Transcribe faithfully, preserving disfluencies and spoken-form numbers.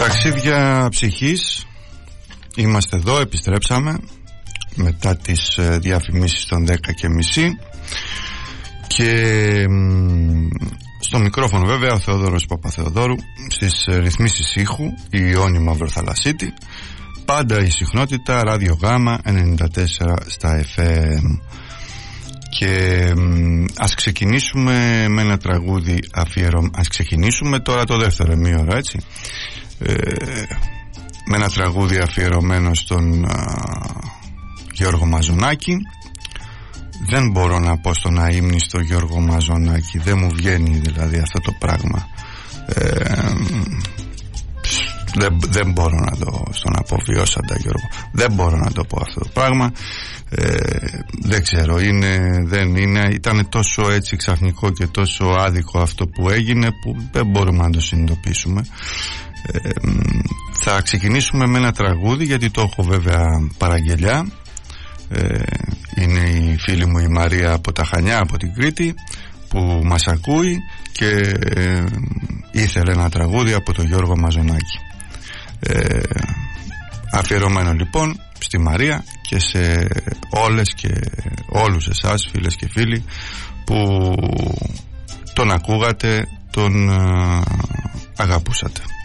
Ταξίδια ψυχής. Είμαστε εδώ, επιστρέψαμε μετά τις διαφημίσεις των δέκα και μισή και στο μικρόφωνο βέβαια ο Θεόδωρος Παπαθεοδόρου, στις ρυθμίσεις ήχου η Ιόνη Μαυροθαλασσίτη, πάντα η συχνότητα Ράδιο Γάμα ενενήντα τέσσερα στα εφ εμ. Και ας ξεκινήσουμε με ένα τραγούδι αφιερωμένο. Ας ξεκινήσουμε τώρα το δεύτερο ημίωρο, έτσι, ε, με ένα τραγούδι αφιερωμένο στον α, Γιώργο Μαζονάκη. Δεν μπορώ να πω στον αείμνηστο Γιώργο Μαζονάκη, δεν μου βγαίνει δηλαδή αυτό το πράγμα. ε, δεν, δεν μπορώ να το, στον αποβιώσαντα Γιώργο, δεν μπορώ να το πω αυτό το πράγμα. Ε, δεν ξέρω, είναι, δεν είναι, ήταν τόσο έτσι ξαφνικό και τόσο άδικο αυτό που έγινε που δεν μπορούμε να το συνειδητοποιήσουμε. Ε, θα ξεκινήσουμε με ένα τραγούδι, γιατί το έχω βέβαια παραγγελιά. Ε, είναι η φίλη μου η Μαρία από τα Χανιά, από την Κρήτη, που μας ακούει και ε, ήθελε ένα τραγούδι από τον Γιώργο Μαζονάκη. Ε, αφιερωμένο λοιπόν στη Μαρία και σε όλες και όλους εσάς, φίλες και φίλοι, που τον ακούγατε, τον αγαπούσατε.